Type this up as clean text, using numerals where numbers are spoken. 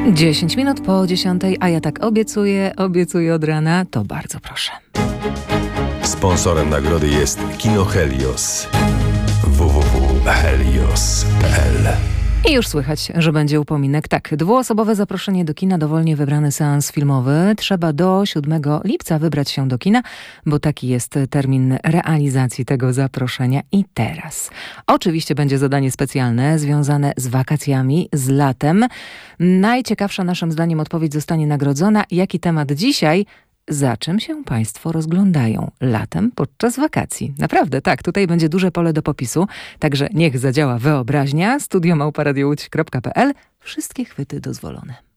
10 minut po 10, a ja tak obiecuję od rana, to bardzo proszę. Sponsorem nagrody jest Kino Helios. www.helios.pl. I już słychać, że będzie upominek. Tak, dwuosobowe zaproszenie do kina, dowolnie wybrany seans filmowy. Trzeba do 7 lipca wybrać się do kina, bo taki jest termin realizacji tego zaproszenia. I teraz oczywiście będzie zadanie specjalne związane z wakacjami, z latem. Najciekawsza naszym zdaniem odpowiedź zostanie nagrodzona. Jaki temat dzisiaj? Za czym się Państwo rozglądają latem podczas wakacji? Naprawdę, tak, tutaj będzie duże pole do popisu, także niech zadziała wyobraźnia. studio@radiołódź.pl. Wszystkie chwyty dozwolone.